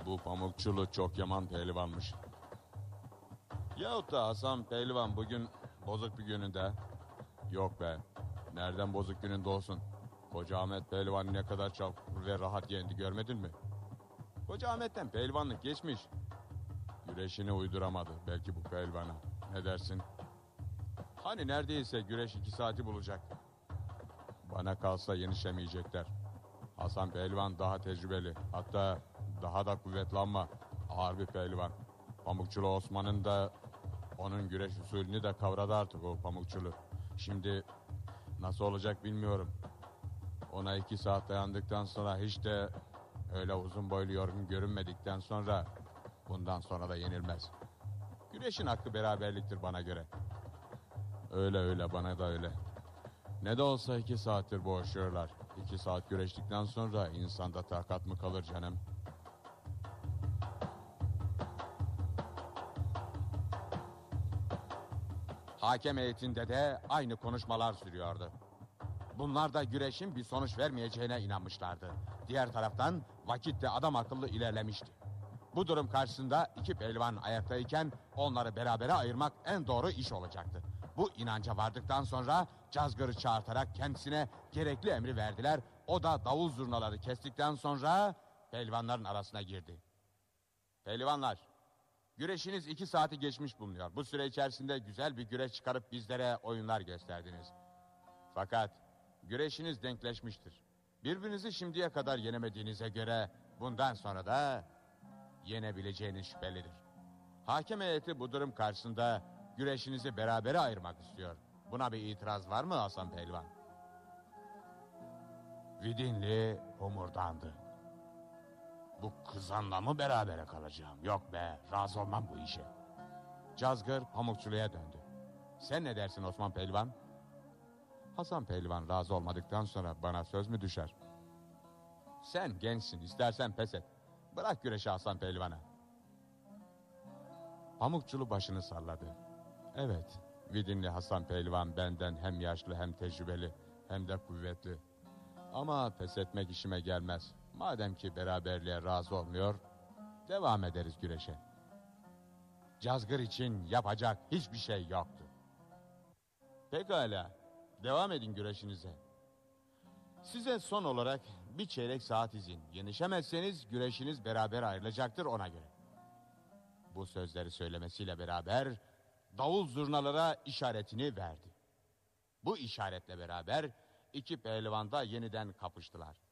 Bu Pamukçulu çok yaman pehlivanmış. Yahut da Hasan Pehlivan bugün bozuk bir gününde. Yok be, nereden bozuk gününde olsun? Koca Ahmet Pehlivan ne kadar çabuk ve rahat yendi, görmedin mi? Koca Ahmet'ten pehlivanlık geçmiş. Güreşini uyduramadı belki bu pehlivana. Ne dersin? Hani neredeyse güreş 2 saati bulacak. Bana kalsa yenişemeyecekler. Hasan Pehlivan daha tecrübeli. Hatta daha da kuvvetli ama ağır bir pehlivan. Pamukçulu Osman'ın da onun güreş usulünü de kavradı artık o Pamukçulu. Şimdi nasıl olacak bilmiyorum. Ona 2 saat dayandıktan sonra hiç de öyle uzun boylu yorgun görünmedikten sonra bundan sonra da yenilmez. Güreşin hakkı beraberliktir bana göre. Öyle bana da öyle. Ne de olsa 2 saattir boğuşuyorlar. 2 saat güreştikten sonra insanda takat mı kalır canım? Hakem heyetinde de aynı konuşmalar sürüyordu. Bunlar da güreşin bir sonuç vermeyeceğine inanmışlardı. Diğer taraftan vakit de adam akıllı ilerlemişti. Bu durum karşısında 2 pehlivan ayaktayken onları berabere ayırmak en doğru iş olacaktı. Bu inanca vardıktan sonra Cazgır'ı çağırtarak kendisine gerekli emri verdiler. O da davul zurnaları kestikten sonra pehlivanların arasına girdi. Pehlivanlar, güreşiniz 2 saati geçmiş bulunuyor. Bu süre içerisinde güzel bir güreş çıkarıp bizlere oyunlar gösterdiniz. Fakat güreşiniz denkleşmiştir. Birbirinizi şimdiye kadar yenemediğinize göre bundan sonra da yenebileceğiniz şüphelidir. Hakem heyeti bu durum karşısında güreşinizi berabere ayırmak istiyor. Buna bir itiraz var mı Hasan Pehlivan? Vidinli homurdandı. Bu kızanla mı berabere kalacağım? Yok be, razı olmam bu işe. Cazgır Pamukçulu'ya döndü. Sen ne dersin Osman Pehlivan? Hasan Pehlivan razı olmadıktan sonra bana söz mü düşer? Sen gençsin, istersen pes et. Bırak güreşi Hasan Pehlivan'a. Pamukçulu başını salladı. Evet, Vidinli Hasan Pehlivan benden hem yaşlı hem tecrübeli hem de kuvvetli. Ama pes etmek işime gelmez. Madem ki beraberliğe razı olmuyor, devam ederiz güreşe. Cazgır için yapacak hiçbir şey yoktu. Pekala, devam edin güreşinize. Size son olarak bir çeyrek saat izin. Yenişemezseniz güreşiniz beraber ayrılacaktır ona göre. Bu sözleri söylemesiyle beraber davul zurnalara işaretini verdi. Bu işaretle beraber 2 pehlivan da yeniden kapıştılar.